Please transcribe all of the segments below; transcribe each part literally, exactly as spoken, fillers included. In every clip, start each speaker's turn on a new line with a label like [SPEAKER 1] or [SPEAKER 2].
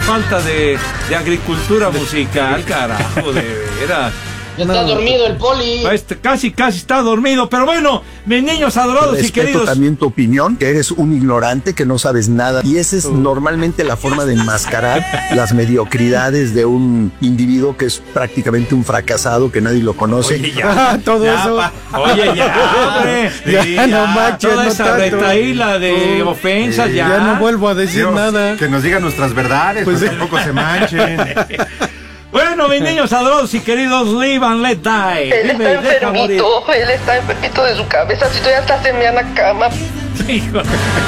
[SPEAKER 1] falta de, de agricultura musical, carajo, de veras.
[SPEAKER 2] Ya está no, dormido el Poli.
[SPEAKER 1] Este, casi, casi está dormido. Pero bueno, mis niños adorados
[SPEAKER 3] Respeto
[SPEAKER 1] y queridos.
[SPEAKER 3] también tu opinión, que eres un ignorante, que no sabes nada. Y esa es uh. normalmente la forma de enmascarar las mediocridades de un individuo que es prácticamente un fracasado, que nadie lo conoce.
[SPEAKER 1] Oye, ya,
[SPEAKER 3] todo
[SPEAKER 1] ya,
[SPEAKER 3] eso.
[SPEAKER 1] Pa, oye, ya, hombre.
[SPEAKER 3] ya,
[SPEAKER 1] sí, ya,
[SPEAKER 3] no manches,
[SPEAKER 1] toda
[SPEAKER 3] no
[SPEAKER 1] esa
[SPEAKER 3] tanto.
[SPEAKER 1] retaíla de uh, ofensas,
[SPEAKER 3] eh,
[SPEAKER 1] ya.
[SPEAKER 3] Ya no vuelvo a decir
[SPEAKER 4] Dios,
[SPEAKER 3] nada.
[SPEAKER 4] Que nos digan nuestras verdades, pues sí. Tampoco se manchen.
[SPEAKER 1] Bueno, mis niños adorados y queridos, live and let die.
[SPEAKER 5] Él
[SPEAKER 1] Vive,
[SPEAKER 5] está enfermito, él está enfermito de su cabeza, si tú ya estás en la cama.
[SPEAKER 1] Hijo.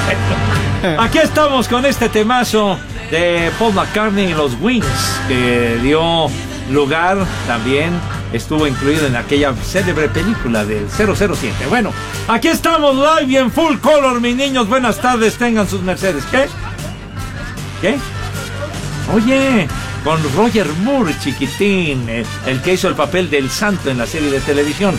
[SPEAKER 1] Aquí estamos con este temazo de Paul McCartney y los Wings, que dio lugar también, estuvo incluido en aquella célebre película del cero cero siete. Bueno, aquí estamos live y en full color, mis niños. Buenas tardes, tengan sus mercedes. ¿Qué? ¿Qué? Oye, con Roger Moore, chiquitín, el, el que hizo el papel del santo en la serie de televisión.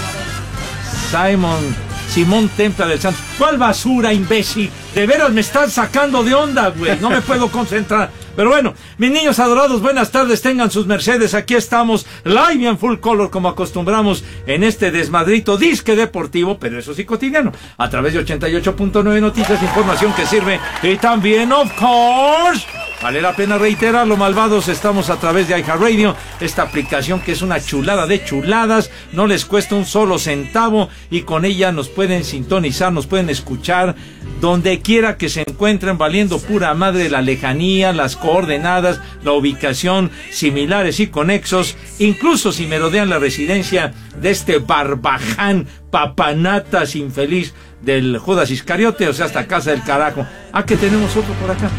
[SPEAKER 1] Simon, Simón Templa del Santo. ¿Cuál basura, imbécil? De veras me están sacando de onda, güey. No me puedo concentrar. Pero bueno, mis niños adorados, buenas tardes, tengan sus mercedes. Aquí estamos, live y en full color, como acostumbramos en este desmadrito disque deportivo, pero eso sí cotidiano, a través de ochenta y ocho punto nueve Noticias, información que sirve. Y también, of course, vale la pena reiterarlo, malvados, estamos a través de iHeartRadio, esta aplicación que es una chulada de chuladas, no les cuesta un solo centavo y con ella nos pueden sintonizar, nos pueden escuchar donde quiera que se encuentren, valiendo pura madre la lejanía, las coordenadas, la ubicación, similares y conexos, incluso si merodean la residencia de este barbaján papanatas infeliz del Judas Iscariote, o sea, hasta casa del carajo. Ah, que tenemos otro por acá.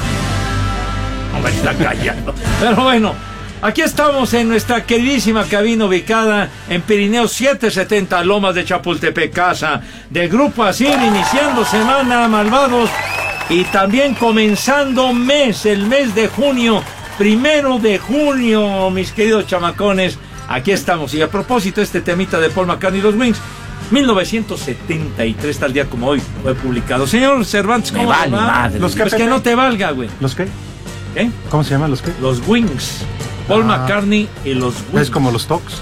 [SPEAKER 1] Ah, no, está callado. Pero bueno, aquí estamos en nuestra queridísima cabina ubicada en Pirineo setecientos setenta, Lomas de Chapultepec, casa de Grupo Asir, iniciando semana, malvados, y también comenzando mes, el mes de junio, primero de junio, mis queridos chamacones, aquí estamos. Y a propósito, este temita de Paul McCartney y los Wings, mil novecientos setenta y tres, tal día como hoy, fue publicado. Señor Cervantes, ¿cómo
[SPEAKER 3] Me vale
[SPEAKER 1] va?
[SPEAKER 3] madre.
[SPEAKER 1] Los que, pues que no te valga, güey.
[SPEAKER 4] ¿Los qué?
[SPEAKER 1] ¿Qué?
[SPEAKER 4] ¿Cómo se llaman los qué?
[SPEAKER 1] Los Wings. Paul ah, McCartney y los Wings.
[SPEAKER 4] ¿Es como los Talks?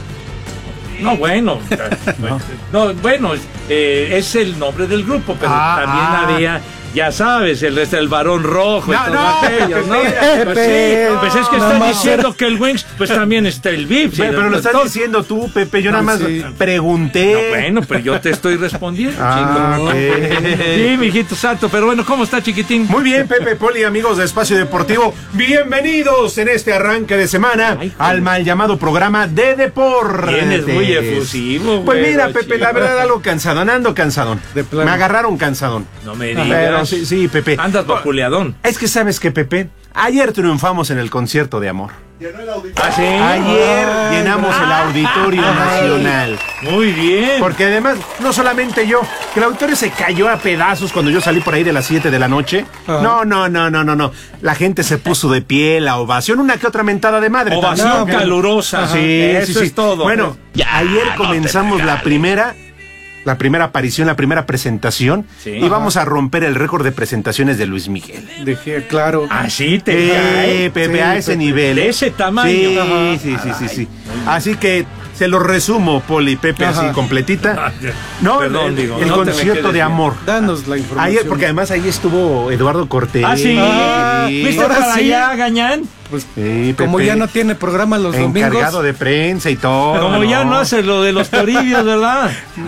[SPEAKER 1] No, bueno. no. no, bueno, eh, es el nombre del grupo, pero ah, también ah. había... Ya sabes, el el varón rojo y
[SPEAKER 4] no,
[SPEAKER 1] todo
[SPEAKER 4] no,
[SPEAKER 1] aquello, ¿no?
[SPEAKER 4] Pepe,
[SPEAKER 1] pues sí, pues es que
[SPEAKER 4] no,
[SPEAKER 1] estás
[SPEAKER 4] no,
[SPEAKER 1] diciendo
[SPEAKER 4] no.
[SPEAKER 1] que el Wings, pues también está el V I P.
[SPEAKER 4] Pero,
[SPEAKER 1] ¿sí?
[SPEAKER 4] pero lo estás diciendo tú, Pepe, yo no, nada más sí. pregunté.
[SPEAKER 1] No, bueno, pero yo te estoy respondiendo,
[SPEAKER 4] ah,
[SPEAKER 1] chico.
[SPEAKER 4] Okay.
[SPEAKER 1] Sí, mijito santo, pero bueno, ¿cómo está, chiquitín?
[SPEAKER 4] Muy bien, Pepe, Poli, amigos de Espacio Deportivo, bienvenidos en este arranque de semana Ay, al mal llamado programa de deportes.
[SPEAKER 1] Tienes muy efusivo, güey.
[SPEAKER 4] Pues mira, Pepe, la verdad, algo cansadón, ando cansadón. Me agarraron cansadón.
[SPEAKER 1] No me digas.
[SPEAKER 4] Pero sí, sí, Pepe.
[SPEAKER 1] Andas vapuleadón.
[SPEAKER 4] Es que sabes que, Pepe, ayer triunfamos en el concierto de amor.
[SPEAKER 1] ¿Ah, sí?
[SPEAKER 4] Ayer ah, llenamos ah, el Auditorio ah, Nacional.
[SPEAKER 1] Muy bien.
[SPEAKER 4] Porque además, no solamente yo, que el auditorio se cayó a pedazos cuando yo salí por ahí de las siete de la noche. Ah. No, no, no, no, no, no. La gente se puso de pie, la ovación, una que otra mentada de madre.
[SPEAKER 1] Ovación no, calurosa.
[SPEAKER 4] Sí,
[SPEAKER 1] eso
[SPEAKER 4] sí, sí.
[SPEAKER 1] es todo.
[SPEAKER 4] Bueno, ya, ayer comenzamos no la primera... La primera aparición, la primera presentación. Sí. Y vamos a romper el récord de presentaciones de Luis Miguel.
[SPEAKER 3] Dejé claro.
[SPEAKER 1] Así te
[SPEAKER 4] eh,
[SPEAKER 1] cae.
[SPEAKER 4] Pepe,
[SPEAKER 1] sí,
[SPEAKER 4] a ese
[SPEAKER 1] Pepe,
[SPEAKER 4] nivel.
[SPEAKER 1] De ese tamaño.
[SPEAKER 4] Sí,
[SPEAKER 1] Ajá.
[SPEAKER 4] sí, sí, sí, sí. Así que se lo resumo, Poli, Pepe, Ajá. así completita. No,
[SPEAKER 1] Perdón,
[SPEAKER 4] el,
[SPEAKER 1] digo,
[SPEAKER 4] el
[SPEAKER 1] no
[SPEAKER 4] concierto de amor.
[SPEAKER 3] Danos la información.
[SPEAKER 4] Ayer, porque además ahí estuvo Eduardo Cortés.
[SPEAKER 1] Ah, sí. Ah, ¿Viste
[SPEAKER 3] ahora
[SPEAKER 1] para
[SPEAKER 3] sí?
[SPEAKER 1] allá, Gañán?
[SPEAKER 3] Pues, sí, como ya no tiene programa los
[SPEAKER 4] encargado
[SPEAKER 3] domingos.
[SPEAKER 4] Encargado de prensa y todo.
[SPEAKER 1] Como no. ya no hace lo de los toribios, ¿verdad?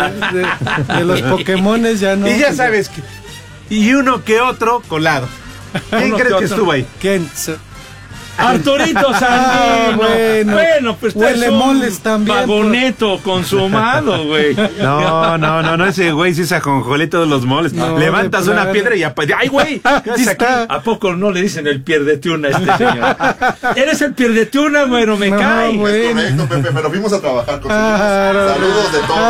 [SPEAKER 3] De, de los Pokémones ya no.
[SPEAKER 4] Y ya sabes que... Y uno que otro colado. ¿Quién crees que, que estuvo ahí?
[SPEAKER 3] ¿Quién?
[SPEAKER 1] Arturito Sandino.
[SPEAKER 3] Ah, bueno.
[SPEAKER 1] bueno, pues
[SPEAKER 3] huele moles también.
[SPEAKER 1] Vagoneto consumado, güey.
[SPEAKER 4] No, no, no, no, ese güey sí se ajonjolé todos los moles. No, levantas una piedra y apa... ¡ay, güey!
[SPEAKER 1] ¿A poco no le dicen el pierdete una a este señor? Eres el pierdete una, güero, me no, cae.
[SPEAKER 6] Bueno. Es correcto, Pepe, pero fuimos a trabajar con ah, no, saludos de todos.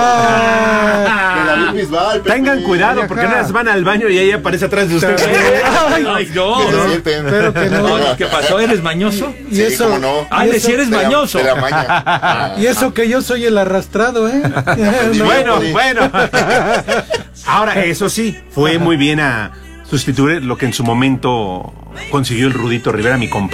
[SPEAKER 6] Ah, de David Bisbal, Pepe.
[SPEAKER 4] Tengan cuidado, porque unas van al baño y ahí aparece atrás de ustedes.
[SPEAKER 1] Ay, ay, no.
[SPEAKER 6] Pero
[SPEAKER 1] que no. ¿Qué pasó? ¿Eres mañoso?
[SPEAKER 6] ¿Y sí, eso? ¿Cómo no?
[SPEAKER 1] Ah, si eres
[SPEAKER 6] de
[SPEAKER 1] mañoso.
[SPEAKER 6] La, de la maña.
[SPEAKER 3] Y eso que yo soy el arrastrado, ¿eh?
[SPEAKER 4] Bueno, bueno. Ahora, eso sí, fue muy bien a sustituir lo que en su momento consiguió el Rudito Rivera, mi compadre.